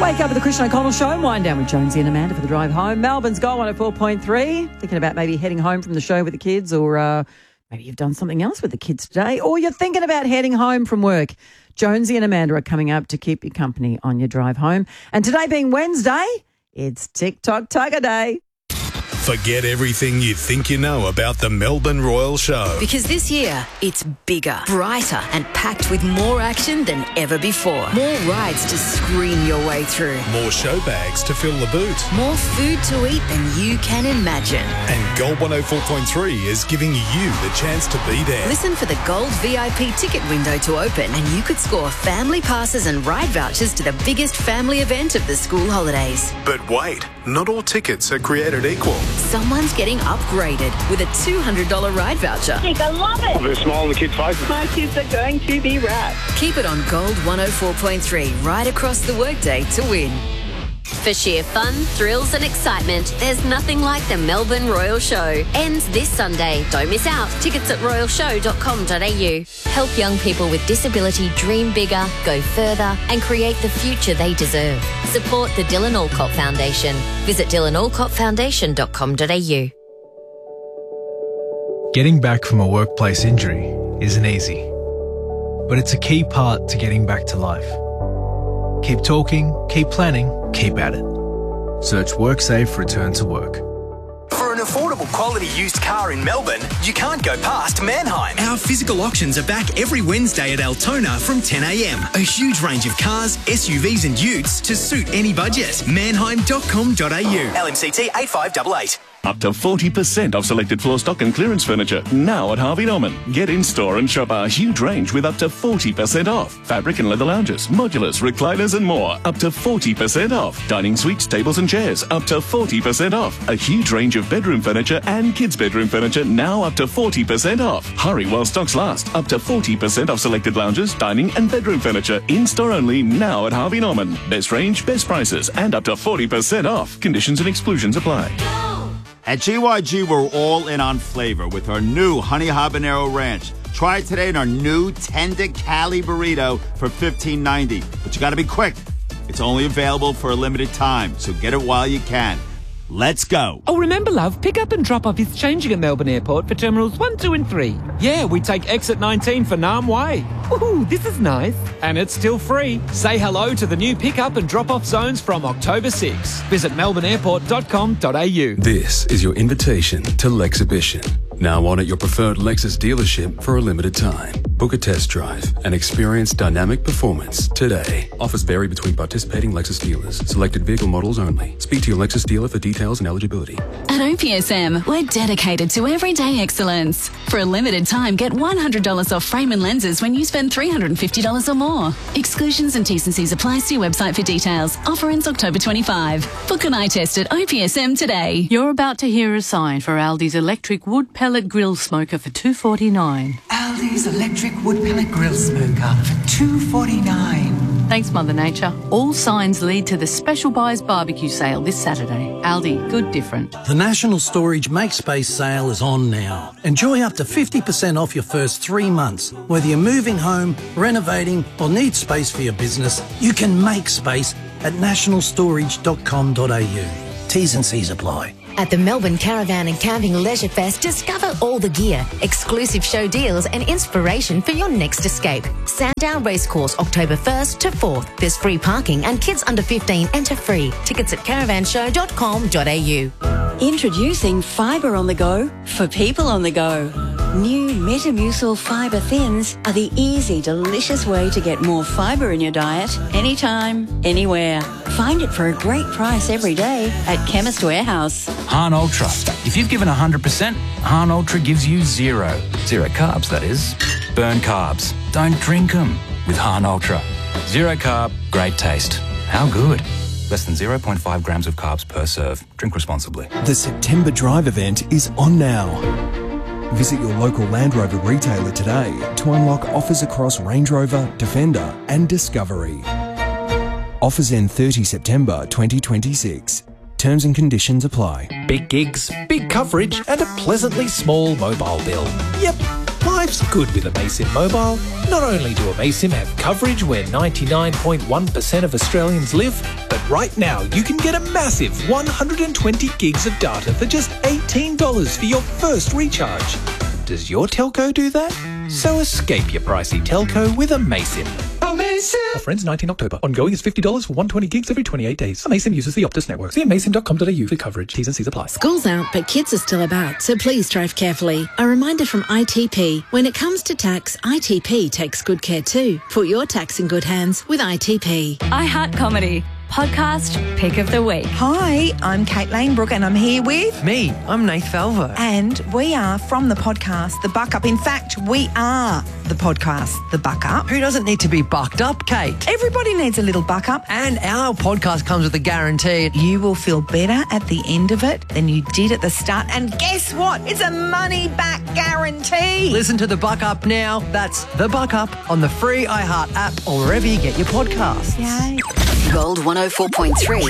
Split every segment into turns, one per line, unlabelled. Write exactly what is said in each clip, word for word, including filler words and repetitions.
Wake up with the Christian O'Connell Show and wind down with Jonesy and Amanda for the drive home. Melbourne's Gold one oh four point three. Thinking about maybe heading home from the show with the kids, or uh, maybe you've done something else with the kids today, or you're thinking about heading home from work. Jonesy and Amanda are coming up to keep you company on your drive home. And today being Wednesday, it's TikTok Tugger Day.
Forget everything you think you know about the Melbourne Royal Show.
Because this year, it's bigger, brighter and packed with more action than ever before. More rides to scream your way through.
More show bags to fill the boot.
More food to eat than you can imagine.
And Gold one oh four point three is giving you the chance to be there.
Listen for the Gold V I P ticket window to open and you could score family passes and ride vouchers to the biggest family event of the school holidays.
But wait, not all tickets are created equal.
Someone's getting upgraded with a two hundred dollars ride voucher.
I love it.
There's a smile on the kids' faces.
My kids are going to be wrapped.
Keep it on Gold one oh four point three right across the workday to win.
For sheer fun, thrills and excitement, there's nothing like the Melbourne Royal Show. Ends this Sunday. Don't miss out. Tickets at royal show dot com dot a u. Help young people with disability dream bigger, go further and create the future they deserve. Support the Dylan Alcott Foundation. Visit dylan alcott foundation dot com dot a u.
Getting back from a workplace injury isn't easy, but it's a key part to getting back to life. Keep talking, keep planning, keep at it. Search WorkSafe Return to Work.
For an affordable quality used car in Melbourne, you can't go past Mannheim.
Our physical auctions are back every Wednesday at Altona from ten a m. A huge range of cars, S U Vs and utes to suit any budget. mannheim dot com dot a u.
L M C T eight five eight eight.
Up to forty percent off selected floor stock and clearance furniture now at Harvey Norman. Get in store and shop our huge range with up to forty percent off. Fabric and leather lounges, modulars, recliners and more. Up to forty percent off. Dining suites, tables and chairs. Up to forty percent off. A huge range of bedroom furniture and kids' bedroom furniture now up to forty percent off. Hurry while stocks last. Up to forty percent off selected lounges, dining and bedroom furniture. In store only now at Harvey Norman. Best range, best prices and up to forty percent off. Conditions and exclusions apply.
At G Y G, we're all in on flavor with our new Honey Habanero Ranch. Try it today in our new Tender Cali Burrito for fifteen ninety. But you gotta be quick. It's only available for a limited time, so get it while you can. Let's go.
Oh, remember, love, pick up and drop off is changing at Melbourne Airport for Terminals one, two and three. Yeah, we take exit nineteen for Nam Way. Ooh, this is nice. And it's still free. Say hello to the new pick-up and drop-off zones from October sixth. Visit melbourne airport dot com dot a u.
This is your invitation to Lexhibition. Now on at your preferred Lexus dealership for a limited time. Book a test drive and experience dynamic performance today. Offers vary between participating Lexus dealers. Selected vehicle models only. Speak to your Lexus dealer for details and eligibility.
At O P S M, we're dedicated to everyday excellence. For a limited time, get one hundred dollars off frame and lenses when you spend three hundred fifty dollars or more. Exclusions and T's and C's apply. See website for details. Offer ends October twenty-fifth. Book an eye test at O P S M today.
You're about to hear a sign for Aldi's electric wood pellet grill smoker for two forty-nine.
Aldi's electric wood pellet grill smoker for two forty-nine.
Thanks, Mother Nature. All signs lead to the Special Buys barbecue sale this Saturday. Aldi, good different.
The National Storage Make Space sale is on now. Enjoy up to fifty percent off your first three months. Whether you're moving home, renovating or need space for your business, you can make space at national storage dot com dot a u. T's and C's apply.
At the Melbourne Caravan and Camping Leisure Fest, discover all the gear, exclusive show deals and inspiration for your next escape. Sandown Racecourse, October first to fourth. There's free parking and kids under fifteen enter free. Tickets at caravan show dot com dot a u.
Introducing Fibre on the Go for people on the go. New Metamucil Fibre Thins are the easy, delicious way to get more fibre in your diet anytime, anywhere. Find it for a great price every day at Chemist Warehouse.
Hahn Ultra. If you've given one hundred percent, Hahn Ultra gives you zero. Zero carbs, that is. Burn carbs. Don't drink them with Hahn Ultra. Zero carb, great taste. How good? Less than zero point five grams of carbs per serve. Drink responsibly.
The September Drive event is on now. Visit your local Land Rover retailer today to unlock offers across Range Rover, Defender and Discovery. Offers end thirtieth September twenty twenty-six. Terms and conditions apply.
Big gigs, big coverage and a pleasantly small mobile bill. Yep,
Life's good with Amasim Mobile. Not only do Amasim have coverage where ninety-nine point one percent of Australians live, but right now you can get a massive one hundred twenty gigs of data for just eighteen dollars for your first recharge. Does your telco do that? So escape your pricey telco with Amasim. Amasim! Offer ends nineteenth October. Ongoing is fifty dollars for one hundred twenty gigs every twenty-eight days. Amasim uses the Optus network. See amasim dot com dot a u for coverage. T's and C's apply.
School's out, but kids are still about, so please drive carefully. A reminder from I T P. When it comes to tax, I T P takes good care too. Put your tax in good hands with I T P.
I Heart Comedy. Podcast Pick of the Week.
Hi, I'm Kate Lanebrook and I'm here with...
Me, I'm Nath Falvo.
And we are from the podcast The Buck Up. In fact, we are the podcast The Buck Up.
Who doesn't need to be bucked up, Kate?
Everybody needs a little buck up.
And our podcast comes with a guarantee.
You will feel better at the end of it than you did at the start. And guess what? It's a money-back guarantee.
Listen to The Buck Up now. That's The Buck Up on the free iHeart app or wherever you get your podcasts.
Yay.
Gold one oh four point three.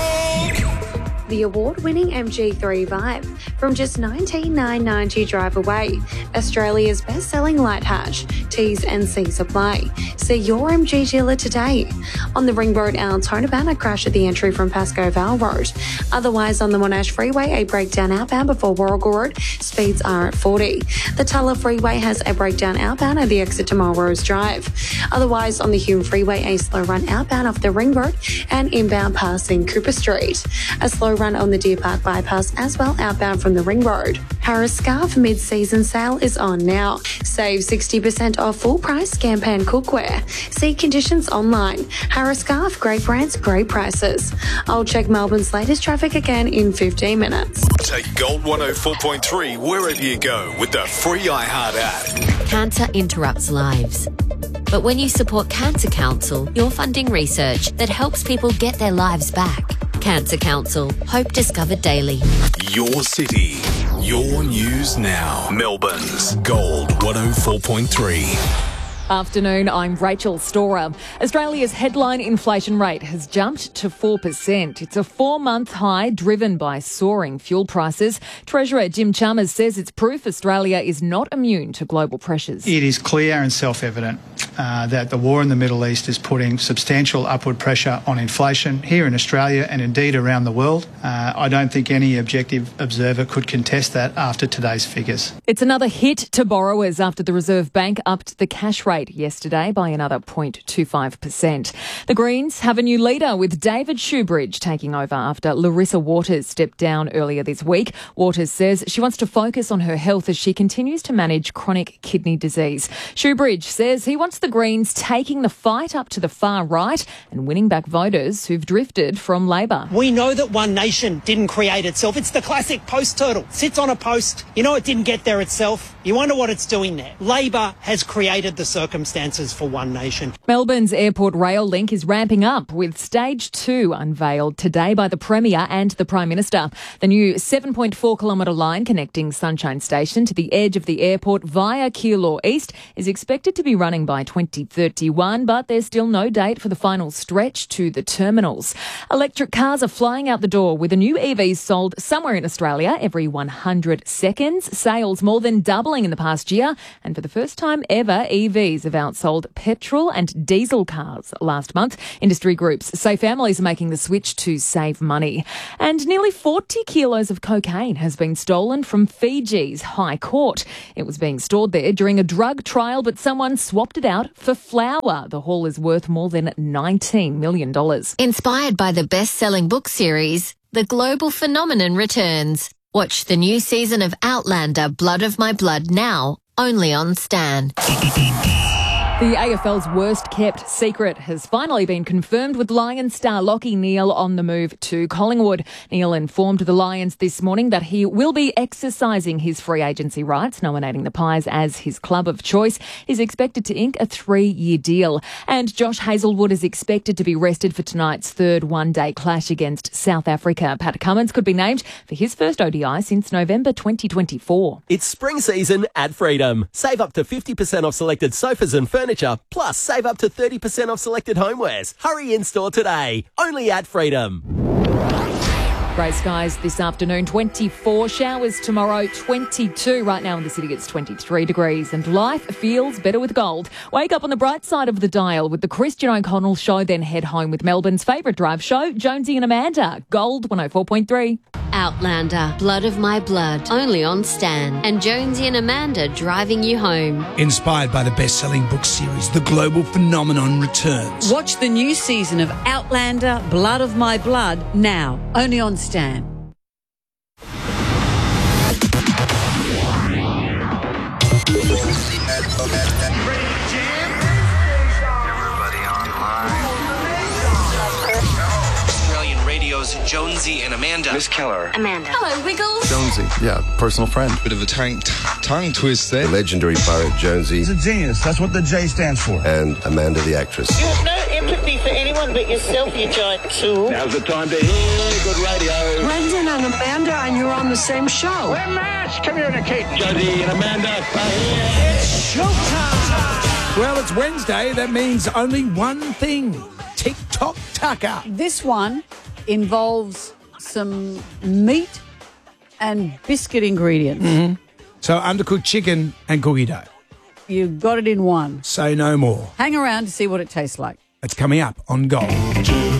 The award-winning M G three Vibe from just nineteen thousand nine hundred ninety drive away. Australia's best-selling light hatch. T's and C's apply. See your M G dealer today. On the Ring Road, Altona Banner crash at the entry from Pascoe Vale Road. Otherwise, on the Monash Freeway, a breakdown outbound before Warrigal Road. Speeds are at forty. The Tulla Freeway has a breakdown outbound at the exit to Melrose Drive. Otherwise, on the Hume Freeway, a slow run outbound off the Ring Road and inbound passing Cooper Street. A slow run on the Deer Park bypass as well outbound from the Ring Road. Harris Scarf mid-season sale is on now. Save sixty percent off full price Scampan cookware. See conditions online. Harris Scarf, great brands, great prices. I'll check Melbourne's latest traffic again in fifteen minutes.
Take Gold one oh four point three wherever you go with the free iHeart app.
Cancer interrupts lives. But when you support Cancer Council, you're funding research that helps people get their lives back. Cancer Council. Hope discovered daily.
Your city. Your news now. Melbourne's Gold one oh four point three.
Afternoon, I'm Rachel Storer. Australia's headline inflation rate has jumped to four percent. It's a four-month high driven by soaring fuel prices. Treasurer Jim Chalmers says it's proof Australia is not immune to global pressures.
It is clear and self-evident uh, that the war in the Middle East is putting substantial upward pressure on inflation here in Australia and indeed around the world. Uh, I don't think any objective observer could contest that after today's figures.
It's another hit to borrowers after the Reserve Bank upped the cash rate yesterday by another zero point two five percent. The Greens have a new leader with David Shoebridge taking over after Larissa Waters stepped down earlier this week. Waters says she wants to focus on her health as she continues to manage chronic kidney disease. Shoebridge says he wants the Greens taking the fight up to the far right and winning back voters who've drifted from Labor.
We know that One Nation didn't create itself. It's the classic post turtle. Sits on a post. You know it didn't get there itself. You wonder what it's doing there. Labor has created the circumstances for One Nation.
Melbourne's airport rail link is ramping up with stage two unveiled today by the Premier and the Prime Minister. The new seven point four kilometre line connecting Sunshine Station to the edge of the airport via Keilor East is expected to be running by twenty thirty-one, but there's still no date for the final stretch to the terminals. Electric cars are flying out the door with a new E Vs sold somewhere in Australia every one hundred seconds. Sales more than doubling in the past year, and for the first time ever, E Vs have outsold petrol and diesel cars last month. Industry groups say families are making the switch to save money. And nearly forty kilos of cocaine has been stolen from Fiji's High Court. It was being stored there during a drug trial, but someone swapped it out for flour. The haul is worth more than nineteen million dollars.
Inspired by the best-selling book series, The Global Phenomenon returns. Watch the new season of Outlander, Blood of My Blood now, only on Stan.
The A F L's worst-kept secret has finally been confirmed with Lions star Lachie Neale on the move to Collingwood. Neale informed the Lions this morning that he will be exercising his free agency rights, nominating the Pies as his club of choice. He's expected to ink a three-year deal. And Josh Hazlewood is expected to be rested for tonight's third one-day clash against South Africa. Pat Cummins could be named for his first O D I since November twenty twenty-four.
It's spring season at Freedom. Save up to fifty percent off selected sofas and furniture. Plus, save up to thirty percent off selected homewares. Hurry in store today. Only at Freedom.
Grey skies this afternoon, twenty-four. Showers tomorrow, twenty-two. Right now in the city, it's twenty-three degrees. And life feels better with gold. Wake up on the bright side of the dial with the Christian O'Connell Show, then head home with Melbourne's favourite drive show, Jonesy and Amanda. Gold one oh four point three.
Outlander, Blood of My Blood, only on Stan. And Jonesy and Amanda driving you home.
Inspired by the best-selling book series, the global phenomenon returns.
Watch the new season of Outlander, Blood of My Blood, now, only on Stan.
Australian Radio's Jonesy and Amanda.
Miss Keller.
Amanda. Hello, Wiggles.
Jonesy, yeah, personal friend.
Bit of a tongue, tongue twist there.
The legendary pirate Jonesy.
He's a genius. That's what the J stands for.
And Amanda the actress.
You have no empathy for anyone but yourself, you giant tool.
Now's the time to hear good radio.
Brendan and Amanda, and you're on the same show.
We're mass communicating.
Jonesy and Amanda are here.
It's showtime.
Well, it's Wednesday. That means only one thing. TikTok Tucker.
This one involves some meat and biscuit ingredients.
Mm-hmm. So undercooked chicken and cookie dough.
You've got it in one.
Say no more.
Hang around to see what it tastes like.
It's coming up on Gold.